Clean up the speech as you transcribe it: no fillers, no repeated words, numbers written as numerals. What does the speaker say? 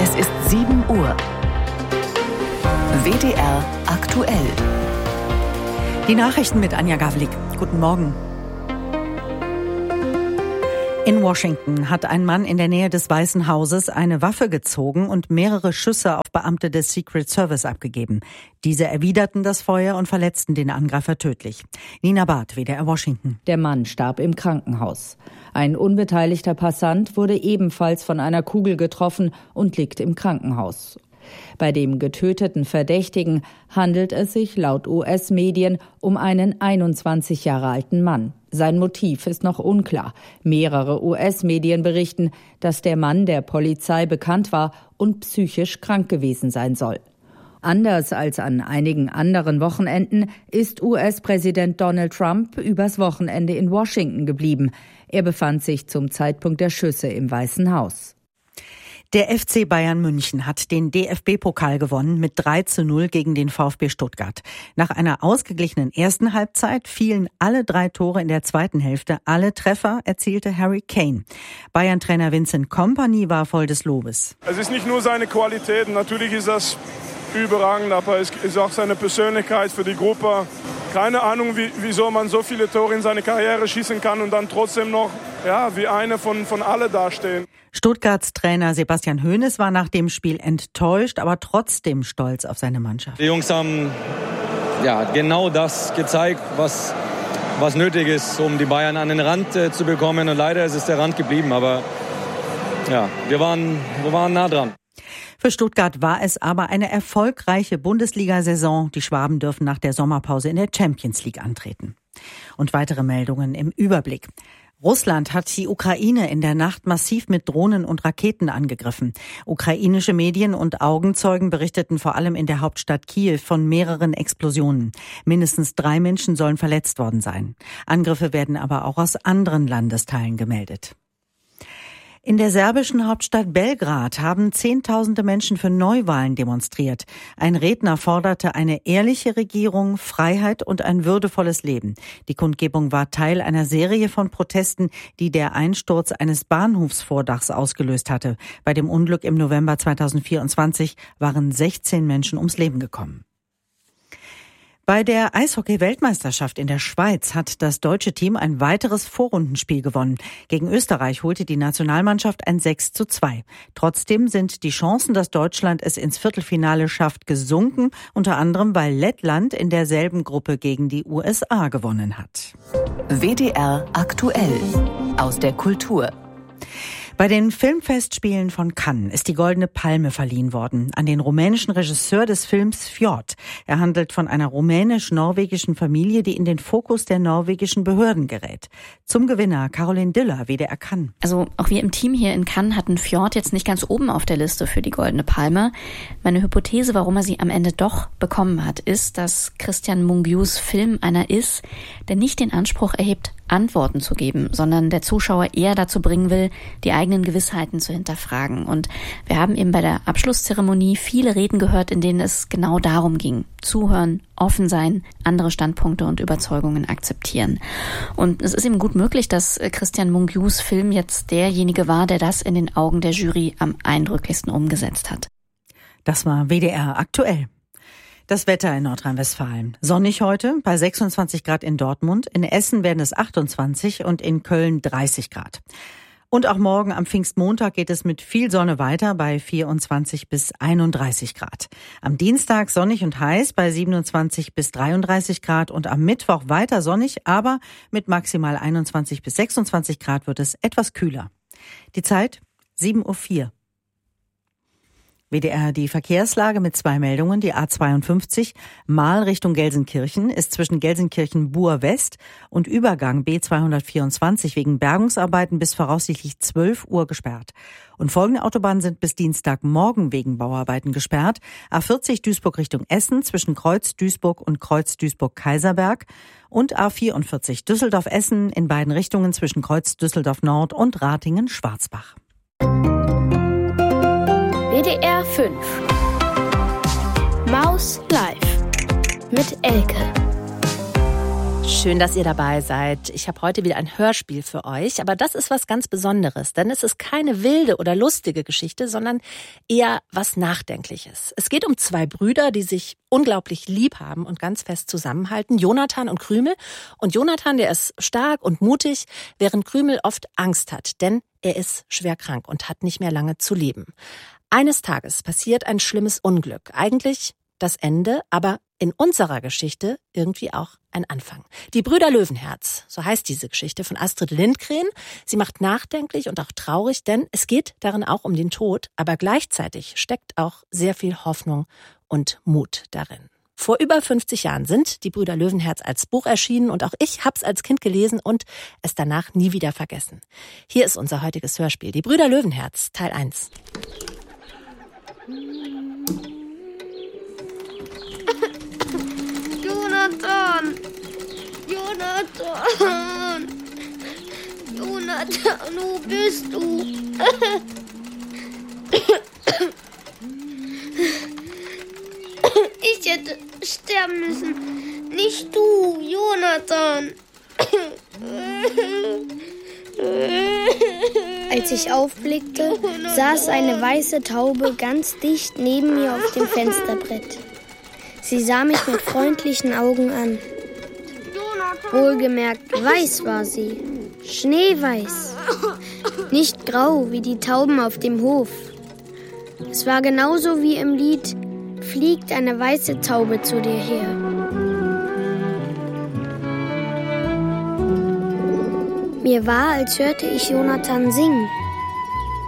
Es ist 7 Uhr. WDR aktuell. Die Nachrichten mit Anja Gavlik. Guten Morgen. In Washington hat ein Mann in der Nähe des Weißen Hauses eine Waffe gezogen und mehrere Schüsse auf Beamte des Secret Service abgegeben. Diese erwiderten das Feuer und verletzten den Angreifer tödlich. Nina Barth, WDR Washington. Der Mann starb im Krankenhaus. Ein unbeteiligter Passant wurde ebenfalls von einer Kugel getroffen und liegt im Krankenhaus. Bei dem getöteten Verdächtigen handelt es sich laut US-Medien um einen 21 Jahre alten Mann. Sein Motiv ist noch unklar. Mehrere US-Medien berichten, dass der Mann der Polizei bekannt war und psychisch krank gewesen sein soll. Anders als an einigen anderen Wochenenden ist US-Präsident Donald Trump übers Wochenende in Washington geblieben. Er befand sich zum Zeitpunkt der Schüsse im Weißen Haus. Der FC Bayern München hat den DFB-Pokal gewonnen mit 3:0 gegen den VfB Stuttgart. Nach einer ausgeglichenen ersten Halbzeit fielen alle 3 Tore in der zweiten Hälfte. Alle Treffer erzielte Harry Kane. Bayern-Trainer Vincent Kompany war voll des Lobes. Es ist nicht nur seine Qualität, natürlich ist das überragend, aber es ist auch seine Persönlichkeit für die Gruppe. Keine Ahnung, wieso man so viele Tore in seine Karriere schießen kann und dann trotzdem noch wie einer von alle dastehen. Stuttgarts Trainer Sebastian Hoeneß war nach dem Spiel enttäuscht, aber trotzdem stolz auf seine Mannschaft. Die Jungs haben genau das gezeigt, was nötig ist, um die Bayern an den Rand zu bekommen. Und leider ist es der Rand geblieben, aber wir waren nah dran. Für Stuttgart war es aber eine erfolgreiche Bundesliga-Saison. Die Schwaben dürfen nach der Sommerpause in der Champions League antreten. Und weitere Meldungen im Überblick. Russland hat die Ukraine in der Nacht massiv mit Drohnen und Raketen angegriffen. Ukrainische Medien und Augenzeugen berichteten vor allem in der Hauptstadt Kiew von mehreren Explosionen. Mindestens 3 Menschen sollen verletzt worden sein. Angriffe werden aber auch aus anderen Landesteilen gemeldet. In der serbischen Hauptstadt Belgrad haben Zehntausende Menschen für Neuwahlen demonstriert. Ein Redner forderte eine ehrliche Regierung, Freiheit und ein würdevolles Leben. Die Kundgebung war Teil einer Serie von Protesten, die der Einsturz eines Bahnhofsvordachs ausgelöst hatte. Bei dem Unglück im November 2024 waren 16 Menschen ums Leben gekommen. Bei der Eishockey-Weltmeisterschaft in der Schweiz hat das deutsche Team ein weiteres Vorrundenspiel gewonnen. Gegen Österreich holte die Nationalmannschaft ein 6:2. Trotzdem sind die Chancen, dass Deutschland es ins Viertelfinale schafft, gesunken, unter anderem weil Lettland in derselben Gruppe gegen die USA gewonnen hat. WDR aktuell aus der Kultur. Bei den Filmfestspielen von Cannes ist die Goldene Palme verliehen worden an den rumänischen Regisseur des Films Fjord. Er handelt von einer rumänisch-norwegischen Familie, die in den Fokus der norwegischen Behörden gerät. Zum Gewinner Caroline Diller, WDR Cannes. Also auch wir im Team hier in Cannes hatten Fjord jetzt nicht ganz oben auf der Liste für die Goldene Palme. Meine Hypothese, warum er sie am Ende doch bekommen hat, ist, dass Christian Mungius Film einer ist, der nicht den Anspruch erhebt, Antworten zu geben, sondern der Zuschauer eher dazu bringen will, die eigenen Gewissheiten zu hinterfragen. Und wir haben eben bei der Abschlusszeremonie viele Reden gehört, in denen es genau darum ging. Zuhören, offen sein, andere Standpunkte und Überzeugungen akzeptieren. Und es ist eben gut möglich, dass Christian Mungius Film jetzt derjenige war, der das in den Augen der Jury am eindrücklichsten umgesetzt hat. Das war WDR aktuell. Das Wetter in Nordrhein-Westfalen. Sonnig heute bei 26 Grad in Dortmund. In Essen werden es 28 und in Köln 30 Grad. Und auch morgen am Pfingstmontag geht es mit viel Sonne weiter bei 24 bis 31 Grad. Am Dienstag sonnig und heiß bei 27 bis 33 Grad und am Mittwoch weiter sonnig, aber mit maximal 21 bis 26 Grad wird es etwas kühler. Die Zeit 7:04 Uhr. WDR die Verkehrslage mit 2 Meldungen. Die A52 Mahl Richtung Gelsenkirchen ist zwischen Gelsenkirchen-Buhr West und Übergang B224 wegen Bergungsarbeiten bis voraussichtlich 12 Uhr gesperrt. Und folgende Autobahnen sind bis Dienstagmorgen wegen Bauarbeiten gesperrt. A40 Duisburg Richtung Essen zwischen Kreuz Duisburg und Kreuz Duisburg-Kaiserberg und A44 Düsseldorf-Essen in beiden Richtungen zwischen Kreuz Düsseldorf-Nord und Ratingen-Schwarzbach. WDR 5 Maus live mit Elke. Schön, dass ihr dabei seid. Ich habe heute wieder ein Hörspiel für euch, aber das ist was ganz Besonderes, denn es ist keine wilde oder lustige Geschichte, sondern eher was Nachdenkliches. Es geht um 2 Brüder, die sich unglaublich lieb haben und ganz fest zusammenhalten, Jonathan und Krümel. Und Jonathan, der ist stark und mutig, während Krümel oft Angst hat, denn er ist schwer krank und hat nicht mehr lange zu leben. Eines Tages passiert ein schlimmes Unglück. Eigentlich das Ende, aber in unserer Geschichte irgendwie auch ein Anfang. Die Brüder Löwenherz, so heißt diese Geschichte von Astrid Lindgren. Sie macht nachdenklich und auch traurig, denn es geht darin auch um den Tod, aber gleichzeitig steckt auch sehr viel Hoffnung und Mut darin. Vor über 50 Jahren sind die Brüder Löwenherz als Buch erschienen und auch ich hab's als Kind gelesen und es danach nie wieder vergessen. Hier ist unser heutiges Hörspiel, die Brüder Löwenherz, Teil 1. Jonathan! Jonathan! Jonathan, wo bist du? Ich hätte sterben müssen. Nicht du, Jonathan. Als ich aufblickte, saß eine weiße Taube ganz dicht neben mir auf dem Fensterbrett. Sie sah mich mit freundlichen Augen an. Wohlgemerkt, weiß war sie. Schneeweiß. Nicht grau wie die Tauben auf dem Hof. Es war genauso wie im Lied »Fliegt eine weiße Taube zu dir her«. Mir war, als hörte ich Jonathan singen.